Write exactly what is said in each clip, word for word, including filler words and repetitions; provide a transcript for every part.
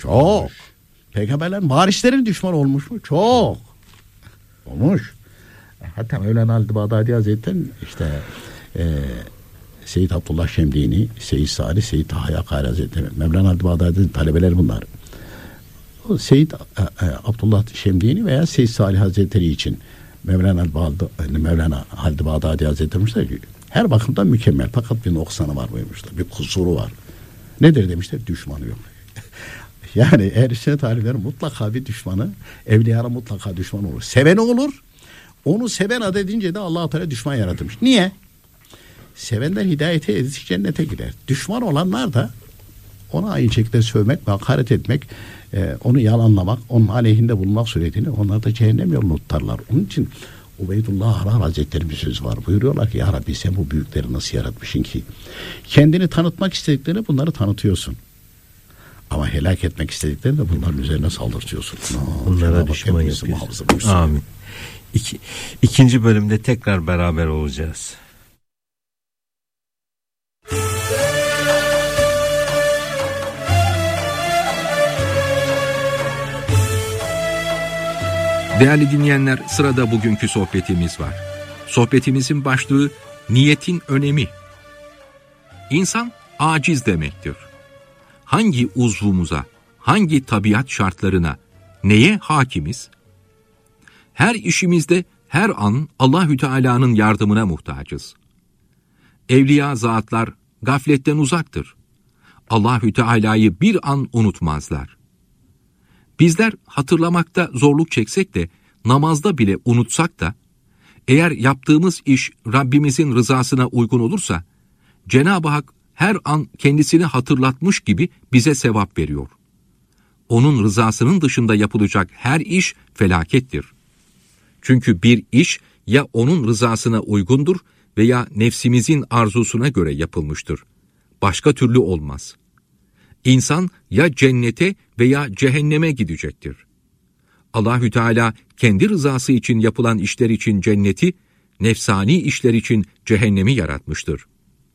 Çok. Peygamberlerin varislerin düşman olmuş mu? Çok. Olmuş. Hatta Mevlana Halid Bağdadi Hazretleri'nin işte e, Seyyid Abdullah Şemdini, Seyyid Salih, Seyyid Taha Kari Hazretleri, Mevlana Halid Bağdadi'nin talebeleri bunlar. O Seyyid e, e, Abdullah Şemdini veya Seyyid Salih Hazretleri için Mevlana Mevlana Halid Bağdadi Hazretleri demişler ki her bakımdan mükemmel fakat bir noksanı var buyurmuşlar. Bir kusuru var. Nedir demişler? Düşmanı yok. Yani ehl-i sünnet alimlerin mutlaka bir düşmanı, evliyanın mutlaka düşmanı olur. Seveni olur. Onu seven ad edince de Allah-u Teala düşman yaratmış. Niye? Sevenler hidayete edilmiş cennete gider. Düşman olanlar da ona aynı şekilde sövmek ve hakaret etmek, e, onu yalanlamak, onun aleyhinde bulunmak suretiyle onlar da cehennem yolunu tutarlar. Onun için Ubeydullah Harar Hazretleri bir söz var. Buyuruyorlar ki ya Rabbi sen bu büyükleri nasıl yaratmışsın ki? Kendini tanıtmak istediklerini bunları tanıtıyorsun. Ama helak etmek istediklerini de bunların üzerine saldırtıyorsun. Bunlara düşman yapıyorsun. Amin. İki, ikinci bölümde tekrar beraber olacağız. Değerli dinleyenler, sırada bugünkü sohbetimiz var. Sohbetimizin başlığı niyetin önemi. İnsan aciz demektir. Hangi uzvumuza, hangi tabiat şartlarına, neye hakimiz? Her işimizde her an Allahü Teala'nın yardımına muhtacız. Evliya zatlar gafletten uzaktır. Allahü Teala'yı bir an unutmazlar. Bizler hatırlamakta zorluk çeksek de, namazda bile unutsak da, eğer yaptığımız iş Rabbimizin rızasına uygun olursa, Cenab-ı Hak her an kendisini hatırlatmış gibi bize sevap veriyor. Onun rızasının dışında yapılacak her iş felakettir. Çünkü bir iş ya onun rızasına uygundur veya nefsimizin arzusuna göre yapılmıştır. Başka türlü olmaz. İnsan ya cennete veya cehenneme gidecektir. Allahü Teala kendi rızası için yapılan işler için cenneti, nefsani işler için cehennemi yaratmıştır.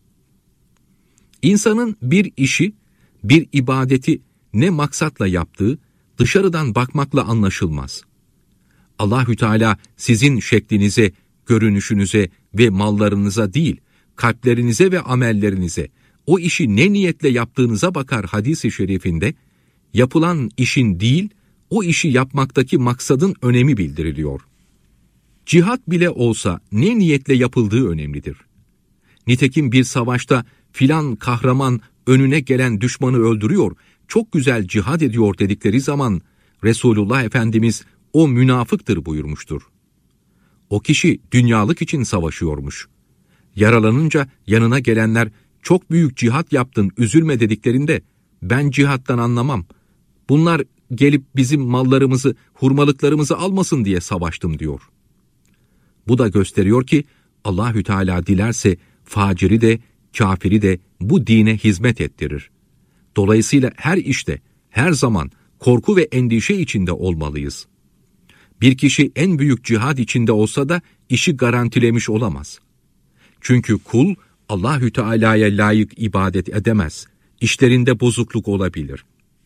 İnsanın bir işi, bir ibadeti ne maksatla yaptığı dışarıdan bakmakla anlaşılmaz. Allahü Teala sizin şeklinize, görünüşünüze ve mallarınıza değil, kalplerinize ve amellerinize, o işi ne niyetle yaptığınıza bakar hadis-i şerifinde, yapılan işin değil, o işi yapmaktaki maksadın önemi bildiriliyor. Cihat bile olsa ne niyetle yapıldığı önemlidir. Nitekim bir savaşta filan kahraman önüne gelen düşmanı öldürüyor, çok güzel cihad ediyor dedikleri zaman Resulullah Efendimiz o münafıktır buyurmuştur. O kişi dünyalık için savaşıyormuş. Yaralanınca yanına gelenler çok büyük cihat yaptın üzülme dediklerinde ben cihattan anlamam. Bunlar gelip bizim mallarımızı, hurmalıklarımızı almasın diye savaştım diyor. Bu da gösteriyor ki Allahü Teala dilerse faciri de kafiri de bu dine hizmet ettirir. Dolayısıyla her işte, her zaman korku ve endişe içinde olmalıyız. Bir kişi en büyük cihad içinde olsa da işi garantilemiş olamaz. Çünkü kul Allahü Teala'ya layık ibadet edemez. İşlerinde bozukluk olabilir.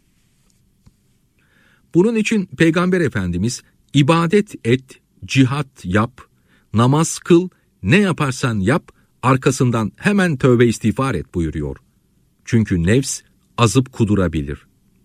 Bunun için Peygamber Efendimiz ibadet et, cihat yap, namaz kıl, ne yaparsan yap, arkasından hemen tövbe istiğfar et buyuruyor. Çünkü nefs azıp kudurabilir.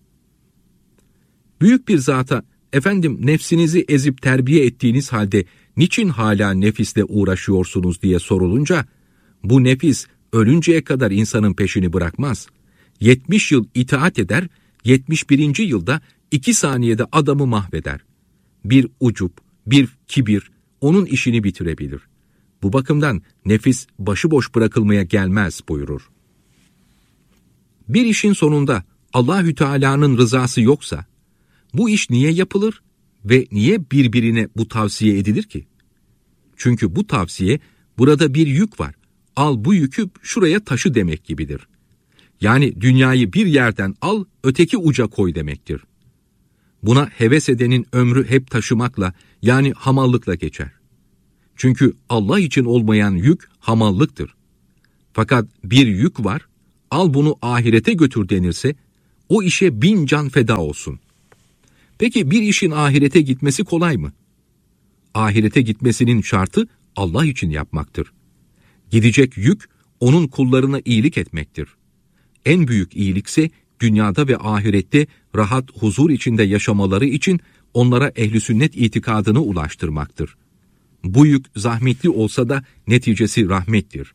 Büyük bir zata, efendim nefsinizi ezip terbiye ettiğiniz halde niçin hala nefisle uğraşıyorsunuz diye sorulunca, bu nefis ölünceye kadar insanın peşini bırakmaz. yetmiş yıl itaat eder, yetmiş birinci yılda iki saniyede adamı mahveder. Bir ucup, bir kibir onun işini bitirebilir. Bu bakımdan nefis başıboş bırakılmaya gelmez buyurur. Bir işin sonunda Allahü Teala'nın rızası yoksa, bu iş niye yapılır ve niye birbirine bu tavsiye edilir ki? Çünkü bu tavsiye, burada bir yük var, al bu yükü şuraya taşı demek gibidir. Yani dünyayı bir yerden al, öteki uca koy demektir. Buna heves edenin ömrü hep taşımakla, yani hamallıkla geçer. Çünkü Allah için olmayan yük hamallıktır. Fakat bir yük var, al bunu ahirete götür denirse, o işe bin can feda olsun. Peki bir işin ahirete gitmesi kolay mı? Ahirete gitmesinin şartı Allah için yapmaktır. Gidecek yük onun kullarına iyilik etmektir. En büyük iyilikse dünyada ve ahirette rahat huzur içinde yaşamaları için onlara ehl-i sünnet itikadını ulaştırmaktır. Bu yük zahmetli olsa da neticesi rahmettir.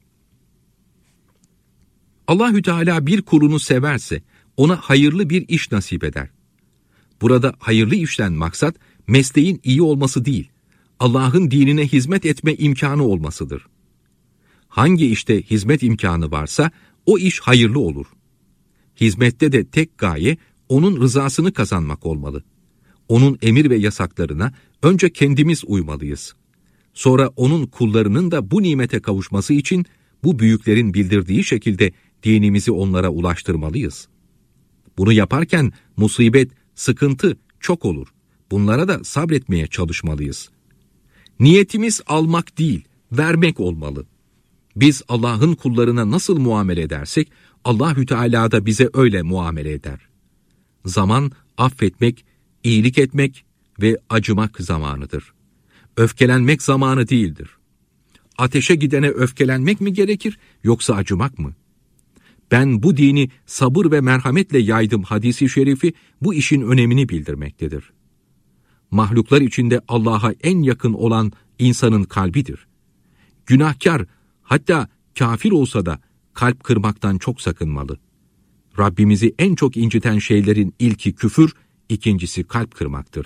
Allahü Teala bir kulunu severse ona hayırlı bir iş nasip eder. Burada hayırlı işten maksat mesleğin iyi olması değil, Allah'ın dinine hizmet etme imkanı olmasıdır. Hangi işte hizmet imkanı varsa o iş hayırlı olur. Hizmette de tek gaye onun rızasını kazanmak olmalı. Onun emir ve yasaklarına önce kendimiz uymalıyız. Sonra onun kullarının da bu nimete kavuşması için bu büyüklerin bildirdiği şekilde dinimizi onlara ulaştırmalıyız. Bunu yaparken musibet, sıkıntı çok olur. Bunlara da sabretmeye çalışmalıyız. Niyetimiz almak değil, vermek olmalı. Biz Allah'ın kullarına nasıl muamele edersek, Allahü Teala da bize öyle muamele eder. Zaman, affetmek, iyilik etmek ve acımak zamanıdır. Öfkelenmek zamanı değildir. Ateşe gidene öfkelenmek mi gerekir, yoksa acımak mı? Ben bu dini sabır ve merhametle yaydım hadisi şerifi bu işin önemini bildirmektedir. Mahluklar içinde Allah'a en yakın olan insanın kalbidir. Günahkar, hatta kafir olsa da kalp kırmaktan çok sakınmalı. Rabbimizi en çok inciten şeylerin ilki küfür, ikincisi kalp kırmaktır.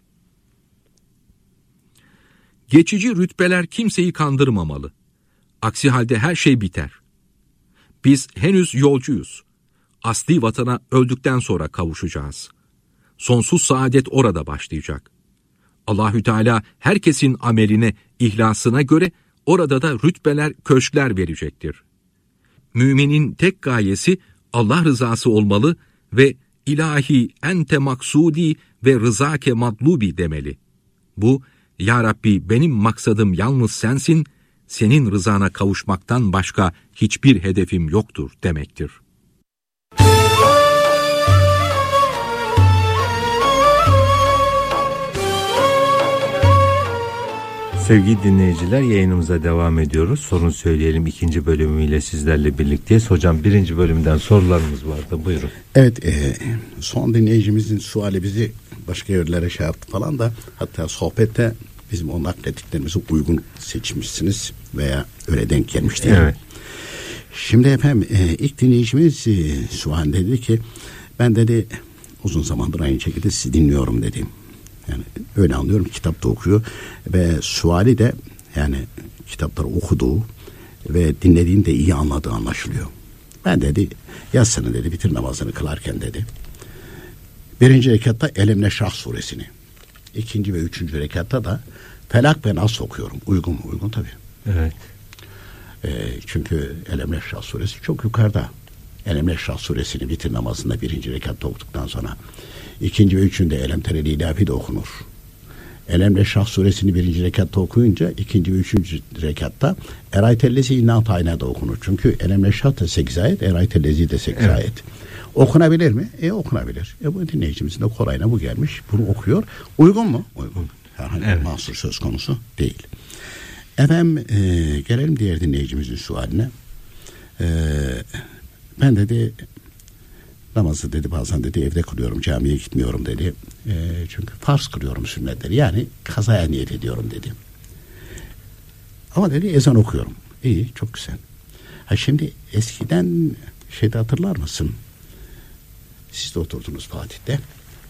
Geçici rütbeler kimseyi kandırmamalı. Aksi halde her şey biter. Biz henüz yolcuyuz. Asli vatana öldükten sonra kavuşacağız. Sonsuz saadet orada başlayacak. Allahü Teala herkesin ameline, ihlasına göre orada da rütbeler, köşkler verecektir. Müminin tek gayesi Allah rızası olmalı ve ilahi ente maksudi ve rızake matlubi demeli. Bu, ya Rabbi benim maksadım yalnız sensin, senin rızana kavuşmaktan başka hiçbir hedefim yoktur demektir. Sevgili dinleyiciler, yayınımıza devam ediyoruz. Sorun söyleyelim ikinci bölümüyle sizlerle birlikteyiz. Hocam birinci bölümden sorularımız vardı. Buyurun. Evet, e, son dinleyicimizin suali bizi başka yerlere şey yaptı falan da, hatta sohbette bizim o naklettiklerimizi uygun seçmişsiniz veya öyle denk gelmişti. Yani. Evet. Şimdi efendim e, ilk dinleyicimiz e, sual dedi ki, ben dedi uzun zamandır aynı şekilde sizi dinliyorum dedim. Yani öyle anlıyorum, kitapta okuyor ve suali de yani kitapları okuduğu ve dinlediğini de iyi anladığı anlaşılıyor. Ben dedi yazsana dedi, bitir namazını kılarken dedi. Birinci rekatta Elem Neşrah suresini, ikinci ve üçüncü rekatta da Felak ve Nas okuyorum. Uygun mu? Uygun tabii. Evet. E, çünkü Elem Neşrah suresi çok yukarıda. Elem Neşrah suresini bitir namazında birinci rekatta okuduktan sonra İkinci ve üçünde Elem Tereli ilafi de okunur. Elem Neşrah suresini birinci rekatta okuyunca ikinci ve üçüncü rekatta Eraytellezi İnna Tayna da okunur. Çünkü Elem Neşrah da sekiz ayet, Eraytellezi de sekiz evet. ayet. Okunabilir mi? E okunabilir. E bu dinleyicimizin de kolayına bu gelmiş. Bunu okuyor. Uygun mu? Uygun. Herhangi evet. bir mahsur söz konusu değil. Efendim e, gelelim diğer dinleyicimizin sualine. E, ben dedi namazı dedi bazen dedi evde kılıyorum, camiye gitmiyorum dedi. E, çünkü farz kılıyorum sünnetleri. Yani kazaya niyet ediyorum dedi. Ama dedi ezan okuyorum. İyi, çok güzel. Ha şimdi eskiden şeyde hatırlar mısın? Siz de oturdunuz Fatih'te.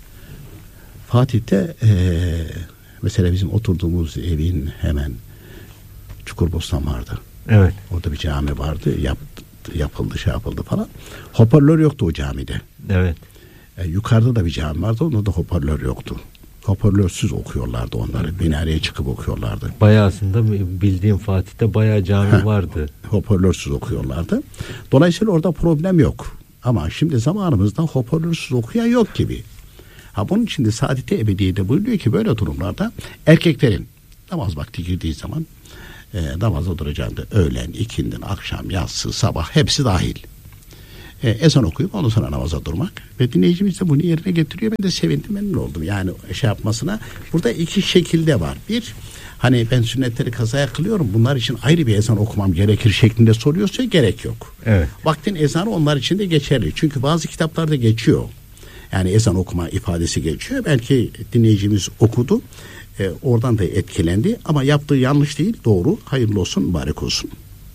Fatih'te e, mesela bizim oturduğumuz evin hemen Çukurbostan vardı. Evet. Orada bir cami vardı. Yap, yapıldı, şey yapıldı falan. Hoparlör yoktu o camide. Evet. E, yukarıda da bir cami vardı. Onda da hoparlör yoktu. Hoparlörsüz okuyorlardı onları. Minareye çıkıp okuyorlardı. Bayağı aslında bildiğim Fatih'te bayağı cami ha, vardı. Hoparlörsüz okuyorlardı. Dolayısıyla orada problem yok. Ama şimdi zamanımızda hoparlörsüz okuyan yok gibi. Ha bunun için de Saadet-i Ebediye'de buyuruyor ki böyle durumlarda erkeklerin namaz vakti girdiği zaman e, namaza duracağında öğlen, ikindin, akşam, yatsı, sabah hepsi dahil. e, ezan okuyup ondan sonra namaza durmak. Ve dinleyicimiz de bunu yerine getiriyor. Ben de sevindim, memnun oldum. Yani şey yapmasına. Burada iki şekilde var. Bir, hani ben sünnetleri kazaya kılıyorum, bunlar için ayrı bir ezan okumam gerekir şeklinde soruyorsa gerek yok. Evet. Vaktin ezanı onlar için de geçerli. Çünkü bazı kitaplarda geçiyor. Yani ezan okuma ifadesi geçiyor. Belki dinleyicimiz okudu. E, oradan da etkilendi. Ama yaptığı yanlış değil, doğru. Hayırlı olsun, mübarek olsun.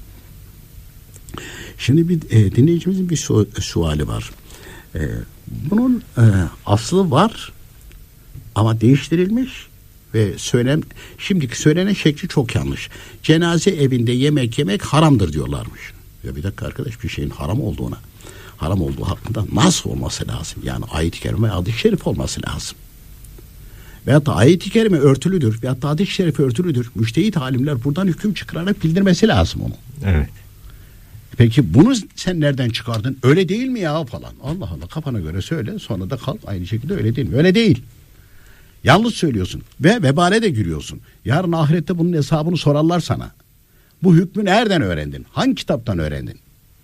Şimdi bir e, dinleyicimizin bir su, suali var. E, bunun e, aslı var ama değiştirilmiş ve söylem, şimdiki söylenen şekli çok yanlış. Cenaze evinde yemek yemek haramdır diyorlarmış. Ya bir dakika arkadaş, bir şeyin haram olduğuna, haram olduğu hakkında nasıl olması lazım? Yani ayet-i kerime, hadis-i şerif olması lazım. Veyahut da ayet-i kerime örtülüdür veyahut da hadis-i şerif örtülüdür. Müştehit alimler buradan hüküm çıkararak bildirmesi lazım onu. Evet. Peki bunu sen nereden çıkardın? Öyle değil mi ya falan. Allah Allah, kafana göre söyle, sonra da kal aynı şekilde öyle değil mi? Öyle değil. Yanlış söylüyorsun ve vebale de giriyorsun. Yarın ahirette bunun hesabını sorarlar sana. Bu hükmü nereden öğrendin? Hangi kitaptan öğrendin?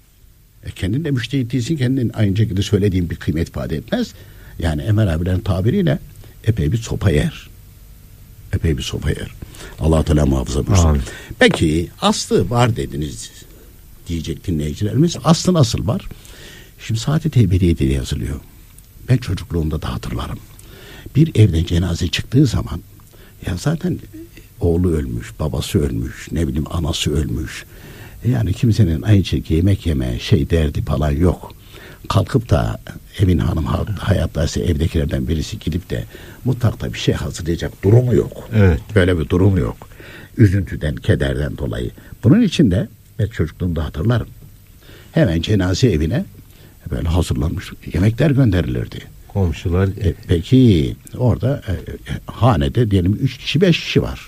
E kendin de müştehit değilsin, kendin aynı şekilde söylediğin bir kıymet ifade etmez. Yani Emel abilerin tabiriyle epey bir sopa yer. Epey bir sopa yer. Allah Teala muhafaza buyursun. Amin. Peki aslı var dediniz diyecek dinleyicilerimiz. Aslı nasıl var? Şimdi Saadet Eybediye'de yazılıyor. Ben çocukluğumda da hatırlarım. Bir evden cenaze çıktığı zaman ya zaten oğlu ölmüş, babası ölmüş, ne bileyim anası ölmüş. Yani kimsenin aynı şekilde yemek yeme şey derdi falan yok. Kalkıp da evin hanım hayattaysa evdekilerden birisi gidip de mutfakta bir şey hazırlayacak durumu yok. Evet. Böyle bir durum yok. Üzüntüden, kederden dolayı. Bunun için de ben çocukluğumda hatırlarım. Hemen cenaze evine böyle hazırlanmış yemekler gönderilirdi. Komşular. E, peki orada e, hanede diyelim üç kişi beş kişi var.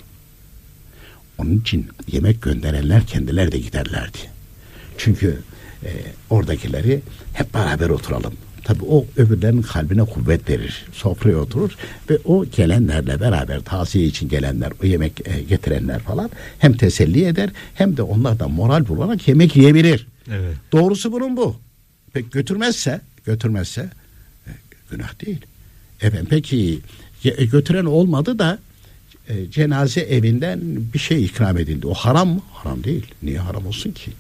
Onun için yemek gönderenler kendileri de giderlerdi. Çünkü e, oradakileri hep beraber oturalım. Tabii o öbürlerinin kalbine kuvvet verir. Sofraya oturur ve o gelenlerle beraber taziye için gelenler, o yemek e, getirenler falan hem teselli eder hem de onlardan moral bularak yemek yiyebilir. Evet. Doğrusu bunun bu. Peki götürmezse, götürmezse e, günah değil. Efendim peki e, götüren olmadı da e, cenaze evinden bir şey ikram edildi. O haram mı? Haram değil. Niye haram olsun ki?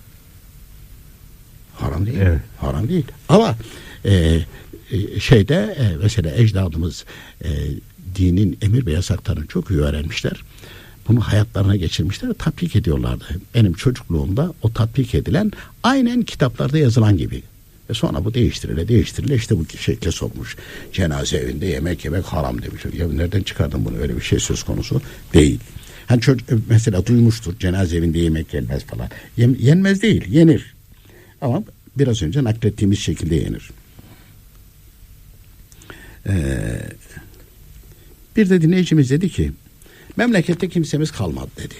Haram değil. Evet. Haram değil. Ama e, e, şeyde e, mesela ecdadımız e, dinin emir ve yasaklarını çok iyi öğrenmişler. Bunu hayatlarına geçirmişler, tatbik ediyorlardı. Benim çocukluğumda o tatbik edilen aynen kitaplarda yazılan gibi. Ve sonra bu değiştirile değiştirile işte bu şekle sokmuş. Cenaze evinde yemek yemek haram demiş. Ya nereden çıkardın bunu? Öyle bir şey söz konusu değil. Hani çocuk mesela duymuştur, cenaze evinde yemek yenmez falan. Yen, yenmez değil, yenir. Ama biraz önce naklettiğimiz şekilde yenir. Ee, bir de dinleyicimiz dedi ki memlekette kimsemiz kalmadı dedi.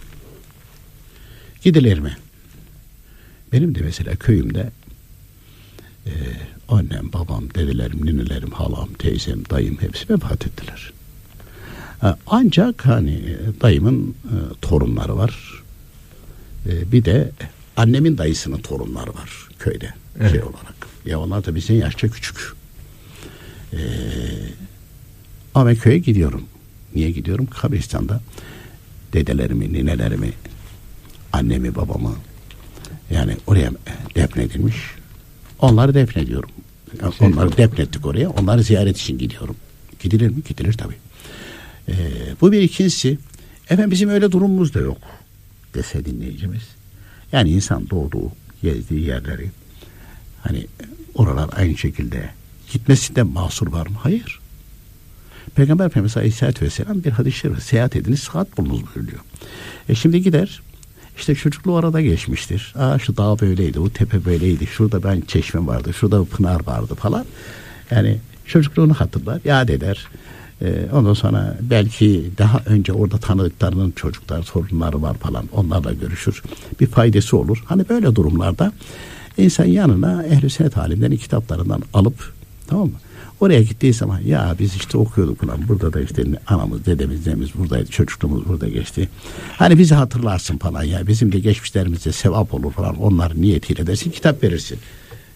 Gidilir mi? Benim de mesela köyümde e, annem, babam, dedelerim, ninelerim, halam, teyzem, dayım hepsi vefat ettiler. E, ancak hani dayımın e, torunları var. E, bir de annemin dayısının torunları var köyde. Evet. Şey olarak. Ya onlar da bizden yaşça küçük. Ee, ama ben köye gidiyorum. Niye gidiyorum? Kabristan'da dedelerimi, ninelerimi, annemi, babamı yani oraya defnedilmiş. Onları defnediyorum. Yani şey, onları defnettik oraya. Onları ziyaret için gidiyorum. Gidilir mi? Gidilir tabii. Ee, bu bir ikincisi. Efendim bizim öyle durumumuz da yok dese dinleyicimiz. Yani insan doğduğu, gezdiği yerleri hani oralar aynı şekilde gitmesinde mahsur var mı? Hayır. Peygamber Efendimiz Aleyhisselatü Vesselam bir hadis-i şerif, seyahat ediniz sıhhat bulunuz buyuruyor. E şimdi gider işte çocukluğu arada geçmiştir. Aa şu dağ böyleydi, bu tepe böyleydi, şurada ben çeşme vardı, şurada pınar vardı falan. Yani çocukluğunu hatırlar, yad eder. Ee, ondan sonra belki daha önce orada tanıdıklarının çocuklar, sorunları var falan. Onlarla görüşür. Bir faydası olur. Hani böyle durumlarda insan yanına Ehl-i Sünnet alimlerin kitaplarından alıp, tamam mı? Oraya gittiği zaman ya biz işte okuyorduk falan. Burada da işte anamız, dedemiz, dedemiz buradaydı. Çocukluğumuz burada geçti. Hani bizi hatırlarsın falan ya. Bizim de geçmişlerimizde sevap olur falan. Onların niyetiyle dersin, kitap verirsin.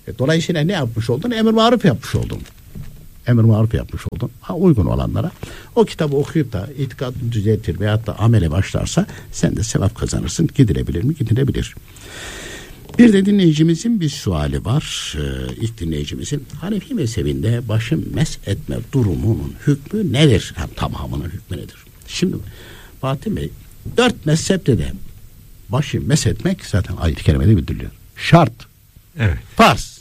E, dolayısıyla ne yapmış oldun? Emir maruf yapmış oldun. Emir maruf yapmış oldun. Ha, uygun olanlara. O kitabı okuyup da itikadını düzeltir veyahut da amele başlarsa sen de sevap kazanırsın. Gidilebilir mi? Gidilebilir. Bir de dinleyicimizin bir suali var. Ee, ilk dinleyicimizin Hanefi mezhebinde başı mes etme durumunun hükmü nedir? Hem tamamının hükmü nedir? Şimdi Fatih Bey, dört mezhepte de başı mes etmek zaten ayet-i kerimede bildiriliyor. Şart. Evet. Farz.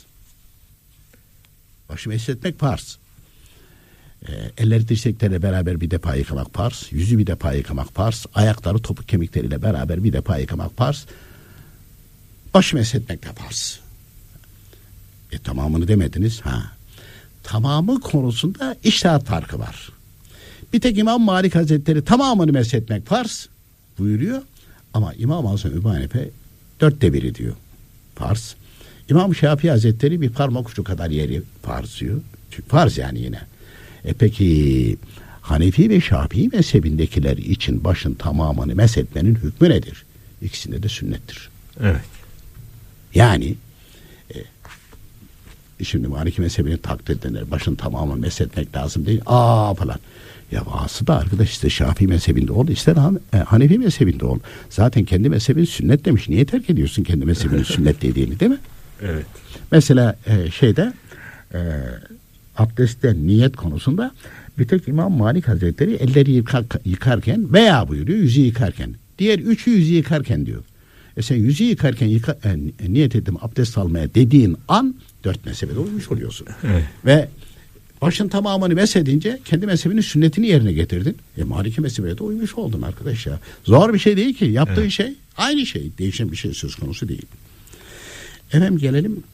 Başı mes etmek farz. Ee, elleri dirseklerle beraber bir defa yıkamak farz. Yüzü bir defa yıkamak farz. Ayakları topuk kemikleriyle beraber bir defa yıkamak farz. Başı meshetmek de farz. E tamamını demediniz. Ha. Tamamı konusunda içtihat farkı var. Bir tek İmam Malik Hazretleri tamamını meshetmek farz buyuruyor. Ama İmam Azam Ebu Hanife dörtte biri diyor. Farz. İmam Şafii Hazretleri bir parmak ucu kadar yeri farz diyor. Farz yani yine. E peki Hanefi ve Şafii mezhebindekiler için başın tamamını meshetmenin hükmü nedir? İkisinde de sünnettir. Evet. Yani e, şimdi Maliki mezhebini takdir edenler başın tamamını meshetmek lazım değil. Aa falan. Ya bazısı da arkadaş işte Şafii mezhebinde ol, ister e, Hanefi mezhebinde ol. Zaten kendi mezhebin sünnet demiş. Niye terk ediyorsun kendi mezhebinin sünnet dediğini, değil mi? Evet. Mesela e, şeyde e, abdestte niyet konusunda bir tek İmam Malik Hazretleri elleri yıkar, yıkarken veya buyuruyor yüzü yıkarken. Diğer üçü yüzü yıkarken diyor. E sen yüzü yıkarken yıka, e, niyet ettim abdest almaya dediğin an dört mezhebe de uymuş oluyorsun. Evet. Ve başın tamamını mesedince kendi mezhebinin sünnetini yerine getirdin. E Maliki mezhebine de uymuş oldun arkadaş ya. Zor bir şey değil ki. Yaptığın evet. şey aynı şey. Değişen bir şey söz konusu değil. Efendim gelelim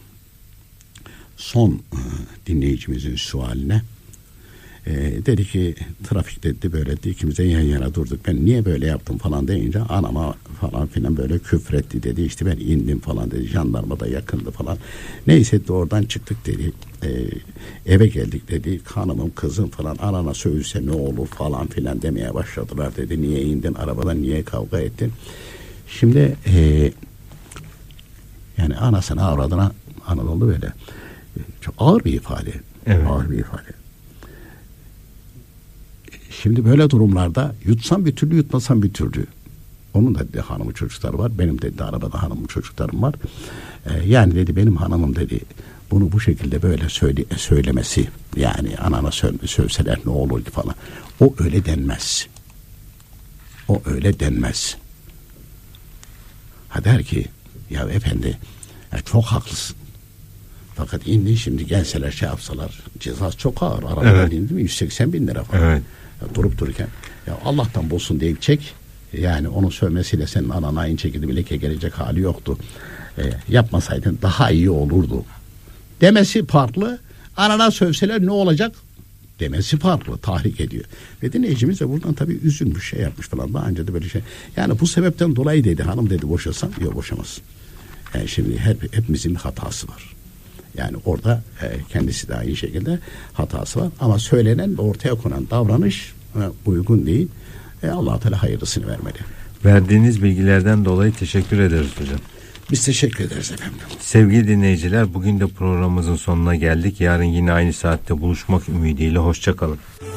son e, dinleyicimizin sualine. E, dedi ki trafikte dedi böyle dedi, ikimiz de yan yana durduk. Ben niye böyle yaptım falan deyince anama falan filan böyle küfretti dedi. İşte ben indim falan dedi. Jandarma da yakındı falan. Neyse dedi, oradan çıktık dedi. E, eve geldik dedi. Hanımım kızım falan anana söylese ne olur falan filan demeye başladılar dedi. Niye indin arabadan, niye kavga ettin? Şimdi e, yani anasına avradına Anadolu böyle e, çok ağır bir ifade. Evet. Ağır bir ifade. Şimdi böyle durumlarda yutsam bir türlü, yutmasam bir türlü. Onun da dedi hanımı çocukları var. Benim dedi arabada hanımım çocuklarım var. Ee, yani dedi benim hanımım dedi bunu bu şekilde böyle söyle, söylemesi, yani anana söyle, sövseler ne olur ki falan. O öyle denmez. O öyle denmez. Ha der ki ya efendi ya çok haklısın. Fakat indi şimdi gelseler şey yapsalar cezası çok ağır. Arabada evet. indi mi yüz seksen bin lira falan. Evet. Ya durup dururken ya Allah'tan bulsun deyip çek. Yani onun sövmesiyle senin anana aynı şekilde bir leke gelecek hali yoktu. E, yapmasaydın daha iyi olurdu. Demesi farklı. Anana sövseler ne olacak? Demesi farklı. Tahrik ediyor. Ve dinleyicimiz de buradan tabii üzülmüş, şey yapmış falan. Daha önce de böyle şey. Yani bu sebepten dolayı dedi hanım dedi boşasan. Yok boşamazsın. Yani şimdi hep, hepimizin bir hatası var. Yani orada e, kendisi de aynı şekilde hatası var. Ama söylenen ve ortaya konan davranış e, uygun değil. E, Allah-u Teala hayırlısını vermeli. Verdiğiniz bilgilerden dolayı teşekkür ederiz hocam. Biz teşekkür ederiz efendim. Sevgili dinleyiciler, bugün de programımızın sonuna geldik. Yarın yine aynı saatte buluşmak ümidiyle hoşça kalın.